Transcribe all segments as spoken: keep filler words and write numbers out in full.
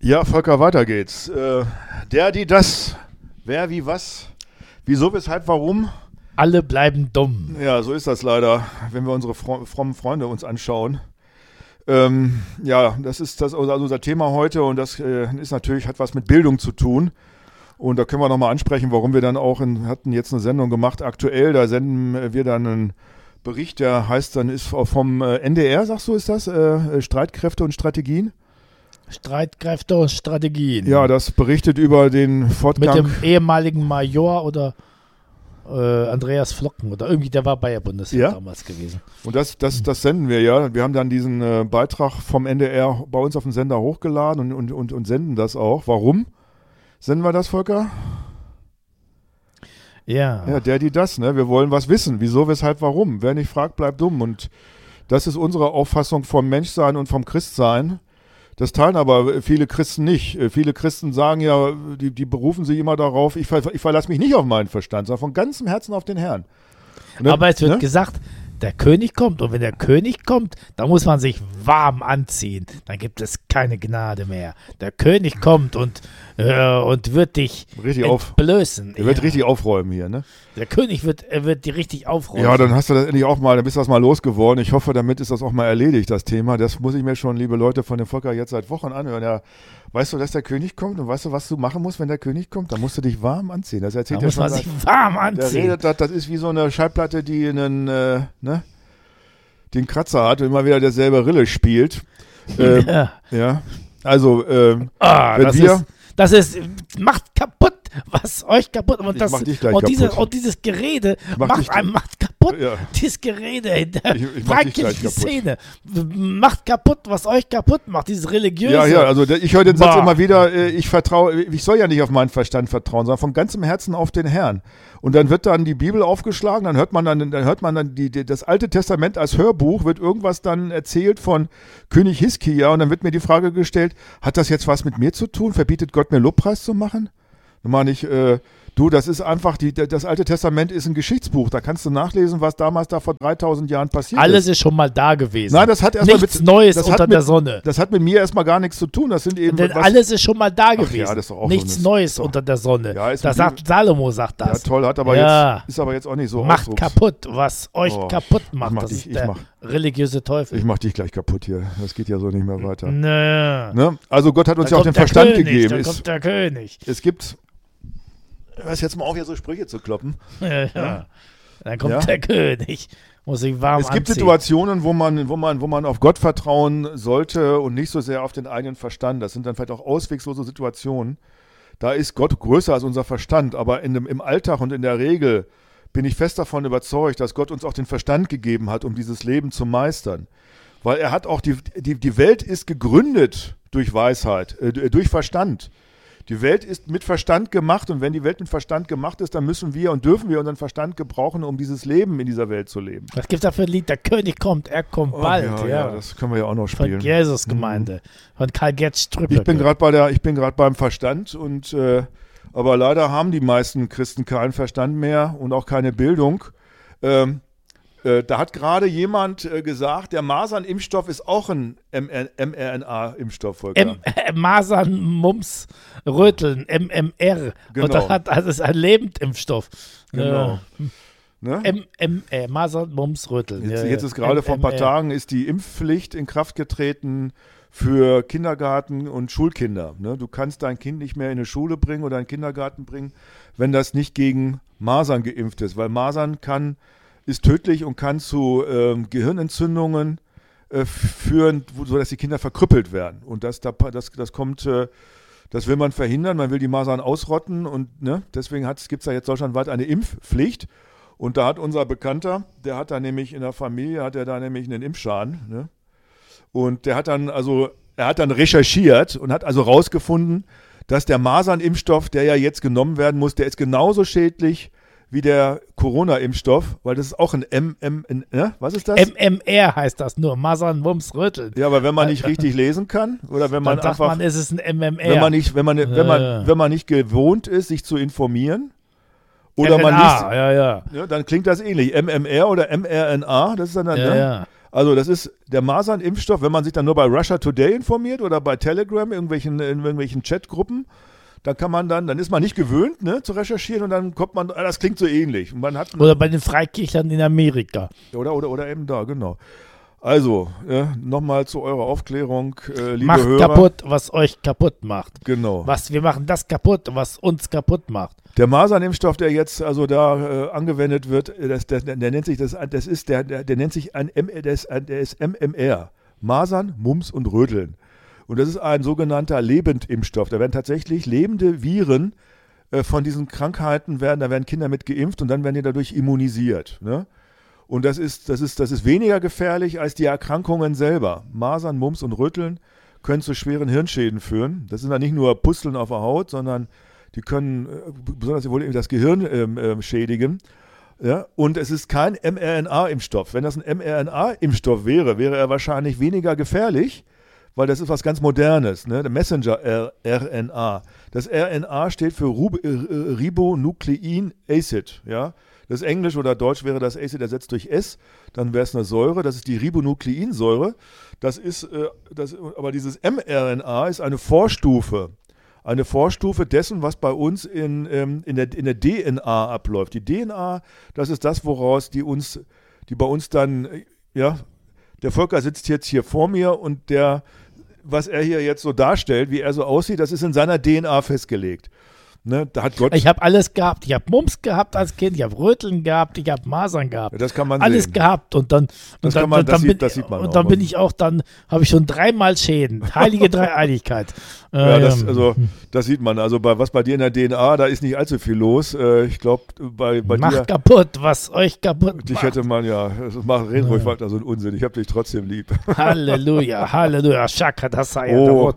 Ja, Volker, weiter geht's. Äh, der, die, das. Wer, wie, was. Wieso, weshalb, warum? Alle bleiben dumm. Ja, so ist das leider, wenn wir unsere fro- frommen Freunde uns anschauen. Ähm, ja, das ist das also unser Thema heute und das äh, ist natürlich, hat was mit Bildung zu tun. Und da können wir nochmal ansprechen, warum wir dann auch, in, hatten jetzt eine Sendung gemacht, aktuell, da senden wir dann einen Bericht, der heißt dann, ist vom N D R, sagst du, ist das, äh, Streitkräfte und Strategien? Streitkräfte und Strategien. Ja, das berichtet über den Fortgang. Mit dem ehemaligen Major oder äh, Andreas Flocken oder irgendwie, der war bei der Bundeswehr ja? damals gewesen. Und das, das, das senden wir ja. Wir haben dann diesen äh, Beitrag vom N D R bei uns auf den Sender hochgeladen und, und, und, und senden das auch. Warum senden wir das, Volker? Ja. Ja, der, die, das, ne? Wir wollen was wissen. Wieso, weshalb, warum? Wer nicht fragt, bleibt dumm. Und das ist unsere Auffassung vom Menschsein und vom Christsein. Das teilen aber viele Christen nicht. Viele Christen sagen ja, die, die berufen sich immer darauf, ich, ver, ich verlasse mich nicht auf meinen Verstand, sondern von ganzem Herzen auf den Herrn. Dann, aber es wird ne? gesagt, der König kommt und wenn der König kommt, dann muss man sich warm anziehen. Dann gibt es keine Gnade mehr. Der König kommt und, äh, und wird dich richtig entblößen. Auf, er wird ja. richtig aufräumen hier, ne? Der König wird, er wird die richtig aufräumen. Ja, dann hast du das endlich auch mal, dann bist du das mal losgeworden. Ich hoffe, damit ist das auch mal erledigt, das Thema. Das muss ich mir schon, liebe Leute, von dem Volker jetzt seit Wochen anhören. Ja, weißt du, dass der König kommt und weißt du, was du machen musst, wenn der König kommt? Dann musst du dich warm anziehen. Das erzählt da ja muss schon. Man sich warm anziehen. Der redet, das, das ist wie so eine Schallplatte, die einen, äh, ne, den Kratzer hat und immer wieder derselbe Rille spielt. Ähm, ja. ja. Also, ähm, ah, wenn das wir... Ist, das ist, macht kaputt, was euch kaputt macht. Und, das, mach dich gleich und, kaputt. Diese, und dieses Gerede mach macht einem macht kaputt. Ja. Dieses Gerede in der ich, ich mach dich gleich kaputt. Szene macht kaputt, was euch kaputt macht. Dieses religiöse. Ja, ja, also ich höre den Satz bah. immer wieder, äh, ich vertraue, ich soll ja nicht auf meinen Verstand vertrauen, sondern von ganzem Herzen auf den Herrn. Und dann wird dann die Bibel aufgeschlagen, dann hört man dann, dann hört man dann die, die, das Alte Testament als Hörbuch, wird irgendwas dann erzählt von König Hiskia und dann wird mir die Frage gestellt, hat das jetzt was mit mir zu tun? Verbietet Gott mir Lobpreis zu machen? Dann meine ich, äh, du, das ist einfach, die, das Alte Testament ist ein Geschichtsbuch, da kannst du nachlesen, was damals da vor dreitausend Jahren passiert Alles ist. Alles ist schon mal da gewesen. Nein, das hat erstmal nichts mit, Neues das unter hat mit, der Sonne. Das hat mit mir erstmal gar nichts zu tun, das sind eben... Denn was, alles ist schon mal da gewesen. Ja, das ist doch auch nichts so Neues doch, unter der Sonne. Ja, ist das sagt Salomo, sagt das. Ja, toll, hat aber ja. jetzt, ist aber jetzt auch nicht so Macht Ausdrucks. kaputt, was euch oh, kaputt macht. Mach das dich, ist der mach, religiöse Teufel. Ich mach dich gleich kaputt hier. Das geht ja so nicht mehr weiter. Nö. Ne? Also Gott hat uns da ja auch den Verstand König, gegeben. Da es, kommt der König. Es gibt... Hörst jetzt mal auf, hier so Sprüche zu kloppen. Ja, ja. Ja. Dann kommt ja? der König. Muss ich warm Es gibt anziehen. Situationen, wo man, wo, man, wo man auf Gott vertrauen sollte und nicht so sehr auf den eigenen Verstand. Das sind dann vielleicht auch auswegslose Situationen. Da ist Gott größer als unser Verstand. Aber in dem, im Alltag und in der Regel bin ich fest davon überzeugt, dass Gott uns auch den Verstand gegeben hat, um dieses Leben zu meistern. Weil er hat auch, die, die, die Welt ist gegründet durch Weisheit, äh, durch Verstand. Die Welt ist mit Verstand gemacht und wenn die Welt mit Verstand gemacht ist, dann müssen wir und dürfen wir unseren Verstand gebrauchen, um dieses Leben in dieser Welt zu leben. Was gibt es da für ein Lied? Der König kommt, er kommt oh, bald. Ja, ja. ja, das können wir ja auch noch spielen. Von Jesusgemeinde, mhm. von Karl Gerd Strüppel. Ich bin gerade bei der, ich bin gerade beim Verstand und äh, aber leider haben die meisten Christen keinen Verstand mehr und auch keine Bildung. Ähm, äh, da hat gerade jemand äh, gesagt, der Masernimpfstoff ist auch ein M R N A-Impfstoff. M- äh, Masern, Mumps, Röteln, M M R. Genau. Und das, hat, das ist ein Lebendimpfstoff. Genau. Äh, ne? M M R, Masern, Mumps, Röteln. Jetzt, ja, jetzt ist gerade vor ein paar Tagen ist die Impfpflicht in Kraft getreten für Kindergarten und Schulkinder. Ne? Du kannst dein Kind nicht mehr in eine Schule bringen oder in den Kindergarten bringen, wenn das nicht gegen Masern geimpft ist. Weil Masern kann, ist tödlich und kann zu ähm, Gehirnentzündungen äh, führen, wo, sodass die Kinder verkrüppelt werden. Und das, das, das kommt, äh, das will man verhindern. Man will die Masern ausrotten und ne? Deswegen gibt es da jetzt deutschlandweit eine Impfpflicht. Und da hat unser Bekannter, der hat da nämlich in der Familie, hat er da nämlich einen Impfschaden, ne? Und der hat dann also, er hat dann recherchiert und hat also rausgefunden, dass der Masernimpfstoff, der ja jetzt genommen werden muss, der ist genauso schädlich wie der Corona-Impfstoff, weil das ist auch ein M M, ne? Was ist das? M M R heißt das nur, Masern, Mumps, Röteln. Ja, aber wenn man nicht richtig lesen kann oder wenn man dann sagt einfach, man, es ist ein M M R. wenn man nicht, wenn man, wenn man, wenn man nicht gewohnt ist, sich zu informieren, oder R N A, man liest, ja, ja. ja, dann klingt das ähnlich. M M R oder M R N A, das ist dann, ja, ne? ja. Also das ist der Masernimpfstoff, wenn man sich dann nur bei Russia Today informiert oder bei Telegram, irgendwelchen, in irgendwelchen Chatgruppen, dann kann man dann, dann ist man nicht gewöhnt, ne, zu recherchieren und dann kommt man, ah, das klingt so ähnlich. Und man hat, oder bei den Freikirchern in Amerika. Oder, oder, oder eben da, genau. Also, äh, nochmal zu eurer Aufklärung, äh, liebe Macht Hörer. kaputt, was euch kaputt macht. Genau. Was, wir machen das kaputt, was uns kaputt macht. Der Masernimpfstoff, der jetzt also da äh, angewendet wird, das, der, der nennt sich das, das ist der, der, der nennt sich ein M, der ist, der ist M M R. Masern, Mumps und Röteln. Und das ist ein sogenannter Lebendimpfstoff. Da werden tatsächlich lebende Viren äh, von diesen Krankheiten werden, da werden Kinder mit geimpft und dann werden die dadurch immunisiert. Ne? Und das ist, das, ist, das ist weniger gefährlich als die Erkrankungen selber. Masern, Mumps und Röteln können zu schweren Hirnschäden führen. Das sind dann nicht nur Pusteln auf der Haut, sondern die können äh, besonders wohl das Gehirn ähm, äh, schädigen. Ja? Und es ist kein mRNA-Impfstoff. Wenn das ein mRNA-Impfstoff wäre, wäre er wahrscheinlich weniger gefährlich, weil das ist was ganz Modernes, ne? Der Messenger-R N A. Das R N A steht für Rub- äh, Ribonuclein Acid, ja. Das Englisch oder Deutsch wäre das Acid ersetzt durch S, dann wäre es eine Säure, das ist die Ribonukleinsäure. Das ist, äh, das, aber dieses mRNA ist eine Vorstufe, eine Vorstufe dessen, was bei uns in, ähm, in, der, in der D N A abläuft. Die D N A, das ist das, woraus die uns, die bei uns dann, äh, ja, der Volker sitzt jetzt hier vor mir und der, was er hier jetzt so darstellt, wie er so aussieht, das ist in seiner D N A festgelegt. Ne, da hat Gott ich habe alles gehabt. Ich habe Mumps gehabt als Kind, ich habe Röteln gehabt, ich habe Masern gehabt. Ja, das kann man alles sehen. gehabt und dann, das und dann, kann man, dann, das bin, sieht, das sieht man und auch. dann bin ich auch, dann habe ich schon dreimal Schäden. Heilige Dreieinigkeit. Ja, das, Ähm, also, das sieht man. Also bei was bei dir in der D N A, da ist nicht allzu viel los. Äh, ich glaube, bei, bei Macht dir. kaputt, was euch kaputt Dich macht. hätte man ja. Das macht, red ruhig weiter so ein Unsinn. Ich habe dich trotzdem lieb. Halleluja, Halleluja. Shaka Dasaya, Oh.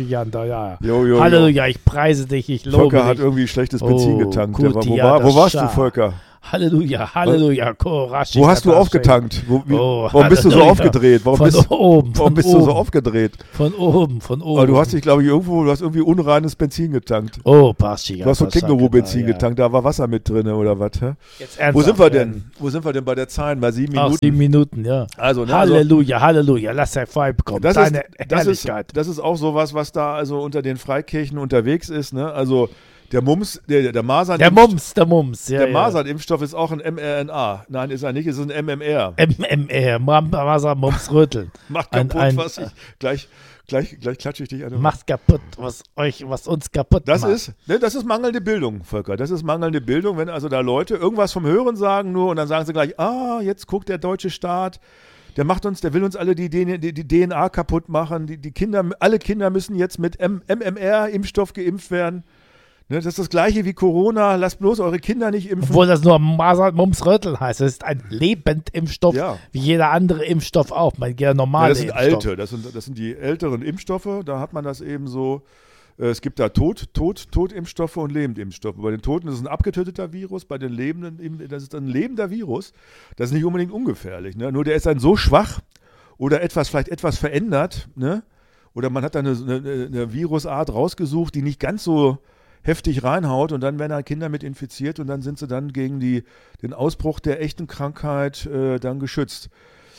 ja. Jo, jo, Halleluja, ich preise dich, ich lobe Volker hat dich. irgendwie schlechtes Benzin Oh, getankt. gut, Der war, wo, ja, war, wo das warst du, Schar. Volker? Halleluja, Halleluja. Korashi Wo hast du Katasche. aufgetankt? Wo, wie, Oh, warum bist du so Halleluja. aufgedreht? Warum Von bist, oben, warum von bist du so oben. aufgedreht? Von oben, von oben. Aber du hast dich, glaube ich, irgendwo, du hast irgendwie unreines Benzin getankt. Oh, Paschiga. Du hast so Känguru-Benzin getankt, da war Wasser mit drin, oder was? hä? Wo sind wir denn? Wo sind wir denn bei der Zahl? Bei sieben Ach, Minuten? sieben Minuten, ja. Also, ne, also Halleluja, Halleluja. Lass dein Feuer bekommen. das, ist, Deine das, ist, Herrlichkeit. das ist auch sowas, was da also unter den Freikirchen unterwegs ist. Ne? Also der Mumps, der, der Masern... Der Mumps, der Mumps. Ja, Der ja. Masernimpfstoff ist auch ein mRNA. Nein, ist er nicht, es ist ein M M R. M M R, Masern, Mumps, Röteln. Macht Ein- kaputt, ein- was ich... Gleich, gleich, gleich klatsche ich dich an. Macht kaputt, was euch, was uns kaputt Das macht. ist, ne, das ist mangelnde Bildung, Volker. Das ist mangelnde Bildung, wenn also da Leute irgendwas vom Hören sagen nur und dann sagen sie gleich, ah, jetzt guckt der deutsche Staat, der macht uns, der will uns alle die, D N A, die, die D N A kaputt machen. Die, die Kinder, alle Kinder müssen jetzt mit M M R-Impfstoff geimpft werden. Ne, das ist das Gleiche wie Corona. Lasst bloß eure Kinder nicht impfen. Obwohl das nur Masern, Mumps, Röteln heißt. Es ist ein Lebendimpfstoff, Ja. wie jeder andere Impfstoff auch. Mein, jeder Ja, normale das sind Impfstoff. alte, das sind, das sind die älteren Impfstoffe. Da hat man das eben so. äh, Es gibt da Tod, Tod, Totimpfstoffe und Lebendimpfstoffe. Bei den Toten ist es ein abgetöteter Virus, bei den Lebenden, Im- das ist ein lebender Virus. Das ist nicht unbedingt ungefährlich. Ne? Nur der ist dann so schwach oder etwas, vielleicht etwas verändert. Ne? Oder man hat da eine, eine, eine Virusart rausgesucht, die nicht ganz so heftig reinhaut und dann werden da Kinder mit infiziert und dann sind sie dann gegen die, den Ausbruch der echten Krankheit äh, dann geschützt.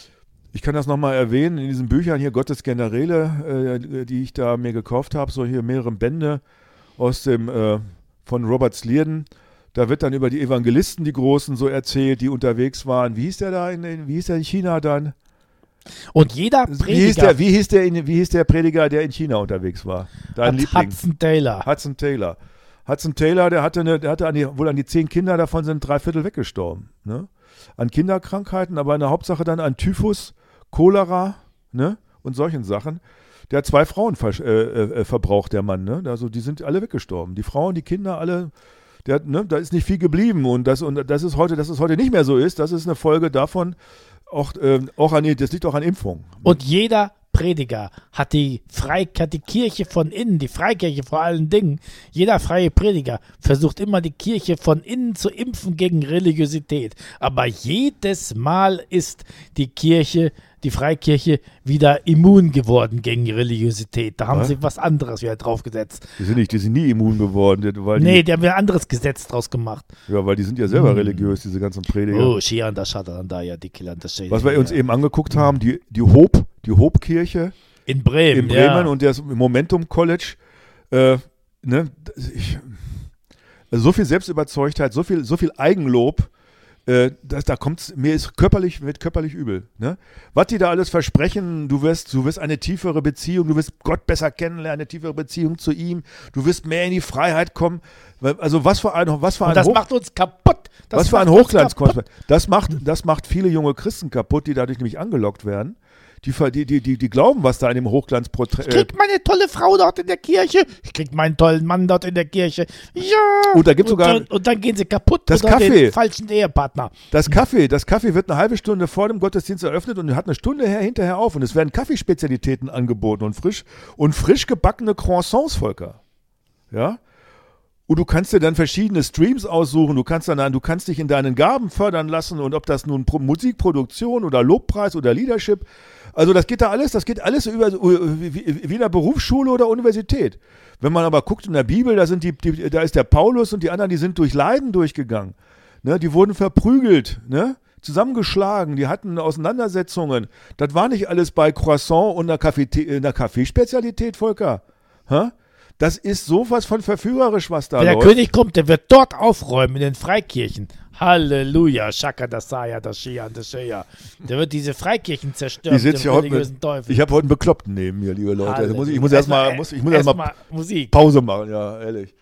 Ich kann das nochmal erwähnen, in diesen Büchern hier Gottes Generäle, äh, die ich da mir gekauft habe, so hier mehrere Bände aus dem, äh, von Robert Slierden, da wird dann über die Evangelisten, die Großen, so erzählt, die unterwegs waren. Wie hieß der da in, in, wie hieß der in China dann? Und jeder Wie hieß, Prediger der, wie, hieß der in, wie hieß der Prediger, der in China unterwegs war? Dein hat Liebling. Hudson Taylor. Hudson Taylor. Hudson Taylor, der hatte, eine, der hatte an die, wohl an die zehn Kinder, davon sind drei Viertel weggestorben. Ne? An Kinderkrankheiten, aber in der Hauptsache dann an Typhus, Cholera, ne? Und solchen Sachen. Der hat zwei Frauen ver äh, äh, verbraucht, der Mann. Ne? Also die sind alle weggestorben. Die Frauen, die Kinder, alle. Der, hat, ne? Da ist nicht viel geblieben. Und das, und das ist heute, dass es heute nicht mehr so ist, das ist eine Folge davon, auch, ähm, auch an, das liegt auch an Impfung. Und jeder Prediger hat die, Frei, hat die Kirche von innen, die Freikirche vor allen Dingen, jeder freie Prediger versucht immer die Kirche von innen zu impfen gegen Religiosität. Aber jedes Mal ist die Kirche, die Freikirche wieder immun geworden gegen Religiosität. Da haben Was? sie was anderes wieder draufgesetzt. Die sind nicht, die sind nie immun geworden. die- Weil Nee, die, die haben ein anderes Gesetz draus gemacht. ja, weil die sind ja selber religiös, diese ganzen Prediger. Oh, Shia und das Schatter da, ja, die Killer und das Shade. Was wir uns eben angeguckt haben, die, die Hope, die Hope-Kirche in Bremen, in Bremen ja. und das Momentum College. Äh, ne, ich, also so viel Selbstüberzeugtheit, so viel, so viel Eigenlob, äh, das, da kommt's, mir ist körperlich, wird körperlich übel. Ne? Was die da alles versprechen, du wirst, du wirst eine tiefere Beziehung, du wirst Gott besser kennenlernen, eine tiefere Beziehung zu ihm, du wirst mehr in die Freiheit kommen. Also was für ein, was für ein Und das Hoch- macht uns kaputt. Das was für ein macht uns Hochglanzkonstrukt. kaputt. Das macht, das macht viele junge Christen kaputt, die dadurch nämlich angelockt werden. Die, ver- die, die, die, die glauben, was da in dem Hochglanzporträt. Ich krieg meine tolle Frau dort in der Kirche. Ich krieg meinen tollen Mann dort in der Kirche. Ja. Und da gibt's sogar- dann, und dann gehen sie kaputt Das unter Kaffee. den falschen Ehepartner. Das Kaffee, das Kaffee wird eine halbe Stunde vor dem Gottesdienst eröffnet und hat eine Stunde her, hinterher auf. Und es werden Kaffeespezialitäten angeboten und frisch, und frisch gebackene Croissants, Volker. Ja? Und du kannst dir dann verschiedene Streams aussuchen, du kannst dann, du kannst dich in deinen Gaben fördern lassen und ob das nun Pro- Musikproduktion oder Lobpreis oder Leadership, also das geht da alles, das geht alles über wie, wie wie in der Berufsschule oder Universität. Wenn man aber guckt in der Bibel, da sind die, die da ist der Paulus und die anderen, die sind durch Leiden durchgegangen. Ne, die wurden verprügelt, ne? Zusammengeschlagen, die hatten Auseinandersetzungen. Das war nicht alles bei Croissant und einer, Kaffee, einer Kaffeespezialität, Volker. Hä? Das ist sowas von verführerisch, was da Wenn der läuft. König kommt, der wird dort aufräumen in den Freikirchen. Halleluja, Shaka das Saya, das Shia und das Shea. Der wird diese Freikirchen zerstören. Ich sitze hier heute religiösen mit, Teufel. ich habe heute einen Bekloppten neben mir, liebe Leute. Also muss ich, ich muss Halleluja. erstmal muss, ich muss erst mal Musik. Pause machen, ja, ehrlich.